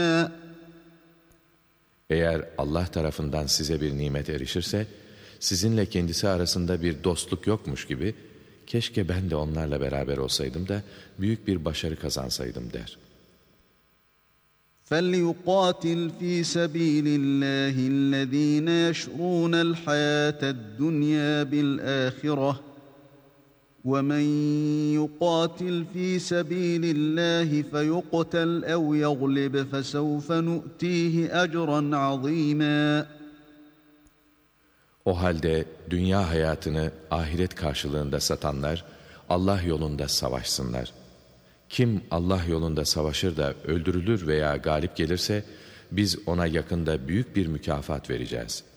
Eğer Allah tarafından size bir nimet erişirse, sizinle kendisi arasında bir dostluk yokmuş gibi, keşke ben de onlarla beraber olsaydım da büyük bir başarı kazansaydım der. فَلْيُقَاتِلْ فِي سَبِيلِ اللّٰهِ الَّذ۪ينَ يَشْرُونَ الْحَيَاةَ الدُّنْيَا بِالْآخِرَةِ وَمَنْ يُقَاتِلْ فِي سَبِيلِ اللّٰهِ فَيُقْتَلْ اَوْ يَغْلِبْ فَسَوْفَ نُؤْتِيهِ اَجْرًا عَظ۪يمًا. O halde dünya hayatını ahiret karşılığında satanlar Allah yolunda savaşsınlar. Kim Allah yolunda savaşır da öldürülür veya galip gelirse biz ona yakında büyük bir mükafat vereceğiz.